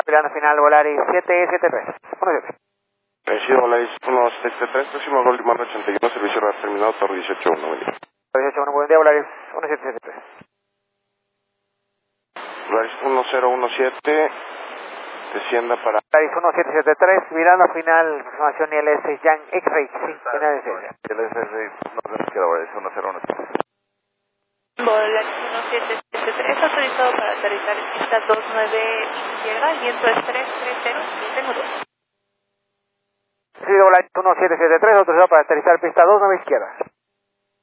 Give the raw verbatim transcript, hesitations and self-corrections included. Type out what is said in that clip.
Mirando final, Volaris siete siete tres. uno siete. Recibo Volaris uno siete tres, próximo gol Limón ochenta y uno, servicio radar terminado, Torre dieciocho uno, buen día. dieciocho uno, buen día, Volaris uno siete siete tres. Volaris uno cero uno siete, descienda para... Volaris uno siete siete tres, mirando final, información I L S Jan X-Ray, cinco, final de serie. I L S no se queda Volaris uno cero uno siete. Volaris uno siete siete tres, autorizado para aterrizar en pista dos nueve izquierda, viento es tres tres cero, tengo dos. Sí, Volaris uno siete siete tres, autorizado para aterrizar pista dos nueve izquierda.